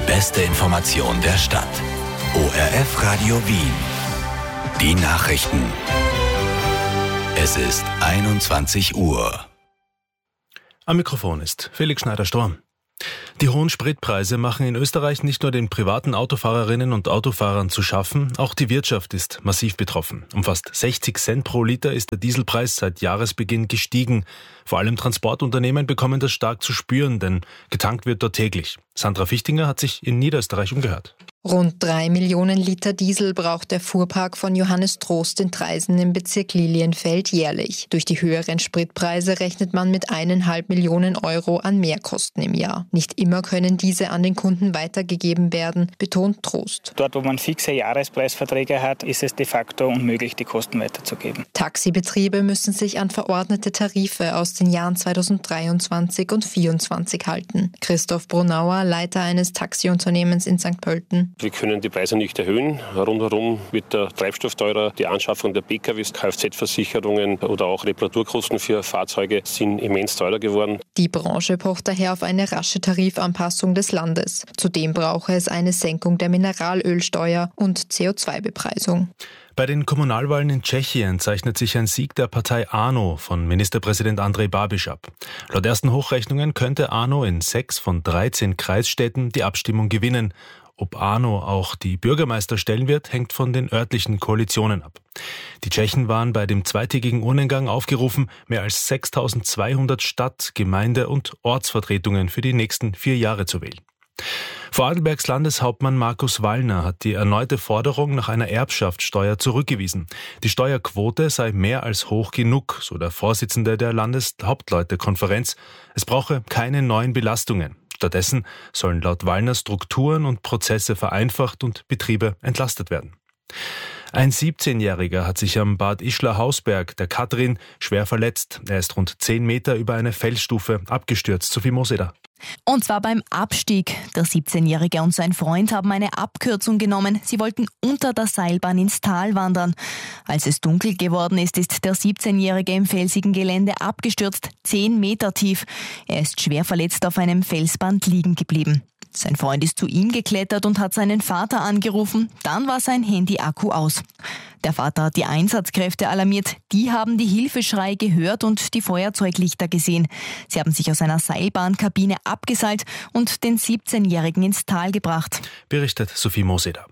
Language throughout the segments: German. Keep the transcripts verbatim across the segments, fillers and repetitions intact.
beste Information der Stadt. O R F Radio Wien. Die Nachrichten. Es ist einundzwanzig Uhr. Am Mikrofon ist Felix Schneider-Storm. Die hohen Spritpreise machen in Österreich nicht nur den privaten Autofahrerinnen und Autofahrern zu schaffen, auch die Wirtschaft ist massiv betroffen. Um fast sechzig Cent pro Liter ist der Dieselpreis seit Jahresbeginn gestiegen. Vor allem Transportunternehmen bekommen das stark zu spüren, denn getankt wird dort täglich. Sandra Fichtinger hat sich in Niederösterreich umgehört. Rund drei Millionen Liter Diesel braucht der Fuhrpark von Johannes Trost in Traisen im Bezirk Lilienfeld jährlich. Durch die höheren Spritpreise rechnet man mit eineinhalb Millionen Euro an Mehrkosten im Jahr. Nicht immer können diese an den Kunden weitergegeben werden, betont Trost. Dort, wo man fixe Jahrespreisverträge hat, ist es de facto unmöglich, die Kosten weiterzugeben. Taxibetriebe müssen sich an verordnete Tarife aus den Jahren zweitausenddreiundzwanzig und zweitausendvierundzwanzig halten. Christoph Brunauer, Leiter eines Taxiunternehmens in Sankt Pölten. Wir können die Preise nicht erhöhen. Rundherum wird der Treibstoff teurer. Die Anschaffung der P K Ws, Kfz-Versicherungen oder auch Reparaturkosten für Fahrzeuge sind immens teurer geworden. Die Branche pocht daher auf eine rasche Tarifanpassung des Landes. Zudem brauche es eine Senkung der Mineralölsteuer und C O zwei Bepreisung. Bei den Kommunalwahlen in Tschechien zeichnet sich ein Sieg der Partei ANO von Ministerpräsident Andrej Babiš ab. Laut ersten Hochrechnungen könnte ANO in sechs von dreizehn Kreisstädten die Abstimmung gewinnen. Ob ANO auch die Bürgermeister stellen wird, hängt von den örtlichen Koalitionen ab. Die Tschechen waren bei dem zweitägigen Urnengang aufgerufen, mehr als sechstausendzweihundert Stadt-, Gemeinde- und Ortsvertretungen für die nächsten vier Jahre zu wählen. Vorarlbergs Landeshauptmann Markus Wallner hat die erneute Forderung nach einer Erbschaftssteuer zurückgewiesen. Die Steuerquote sei mehr als hoch genug, so der Vorsitzende der Landeshauptleutekonferenz. Es brauche keine neuen Belastungen. Stattdessen sollen laut Wallner Strukturen und Prozesse vereinfacht und Betriebe entlastet werden. Ein siebzehnjähriger hat sich am Bad Ischler Hausberg, der Katrin, schwer verletzt. Er ist rund zehn Meter über eine Felsstufe abgestürzt. Sophie Moseder. Und zwar beim Abstieg. Der siebzehnjährige und sein Freund haben eine Abkürzung genommen. Sie wollten unter der Seilbahn ins Tal wandern. Als es dunkel geworden ist, ist der siebzehnjährige im felsigen Gelände abgestürzt, zehn Meter tief. Er ist schwer verletzt auf einem Felsband liegen geblieben. Sein Freund ist zu ihm geklettert und hat seinen Vater angerufen. Dann war sein Handy-Akku aus. Der Vater hat die Einsatzkräfte alarmiert. Die haben die Hilfeschreie gehört und die Feuerzeuglichter gesehen. Sie haben sich aus einer Seilbahnkabine abgeseilt und den siebzehnjährigen ins Tal gebracht. Berichtet Sophie Moseder.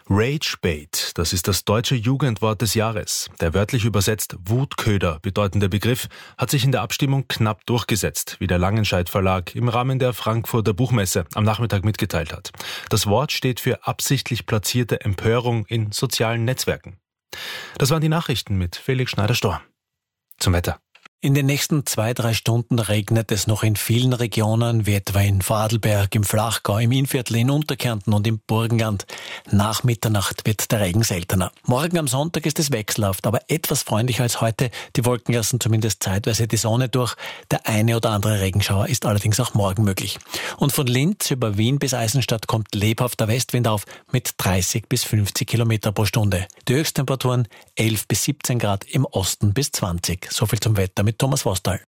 Ragebait, das ist das deutsche Jugendwort des Jahres. Der wörtlich übersetzt Wutköder bedeutende Begriff hat sich in der Abstimmung knapp durchgesetzt, wie der Langenscheidt Verlag im Rahmen der Frankfurter Buchmesse am Nachmittag mitgeteilt hat. Das Wort steht für absichtlich platzierte Empörung in sozialen Netzwerken. Das waren die Nachrichten mit Felix Schneider-Storm. Zum Wetter. In den nächsten zwei, drei Stunden regnet es noch in vielen Regionen, wie etwa in Vorarlberg, im Flachgau, im Innviertel, in Unterkärnten und im Burgenland. Nach Mitternacht wird der Regen seltener. Morgen am Sonntag ist es wechselhaft, aber etwas freundlicher als heute. Die Wolken lassen zumindest zeitweise die Sonne durch. Der eine oder andere Regenschauer ist allerdings auch morgen möglich. Und von Linz über Wien bis Eisenstadt kommt lebhafter Westwind auf mit dreißig bis fünfzig Kilometer pro Stunde. Die Höchsttemperaturen elf bis siebzehn Grad, im Osten bis zwanzig. So viel zum Wetter mit Thomas Vostal.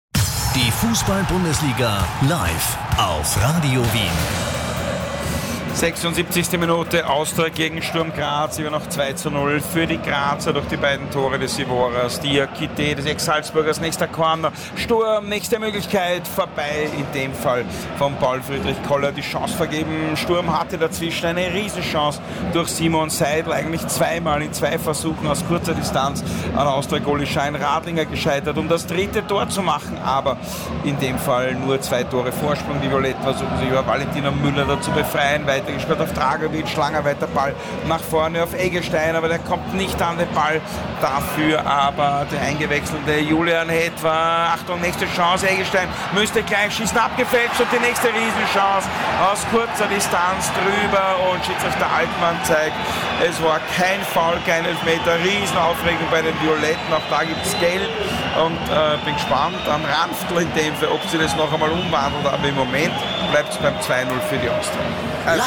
Die Fußball-Bundesliga live auf Radio Wien. sechsundsiebzigste Minute, Austria gegen Sturm Graz, immer noch zwei zu null für die Grazer durch die beiden Tore des Ivoras, Diakite, des Ex-Salzburgers, nächster Corner, Sturm, nächste Möglichkeit, vorbei, in dem Fall von Paul Friedrich Koller die Chance vergeben. Sturm hatte dazwischen eine Riesenchance durch Simon Seidel, eigentlich zweimal in zwei Versuchen aus kurzer Distanz an Austria-Goalie Schein Radlinger gescheitert, um das dritte Tor zu machen, aber in dem Fall nur zwei Tore Vorsprung. Die Violetten versuchen sich über Valentina Müller dazu befreien, weiter gespielt auf Dragovic, langer weiter Ball nach vorne auf Eggestein, aber der kommt nicht an den Ball. Dafür aber der eingewechselte Julian Hetwa. Achtung, nächste Chance, Eggestein müsste gleich schießen, abgefälscht und die nächste Riesenchance aus kurzer Distanz drüber und Schiedsrichter Altmann zeigt, es war kein Foul, kein Elfmeter, Riesenaufregung bei den Violetten, auch da gibt es Gelb und äh, bin gespannt an Ranftl in dem Fall, ob sie das noch einmal umwandelt, aber im Moment bleibt es beim zwei null für die Austria. Also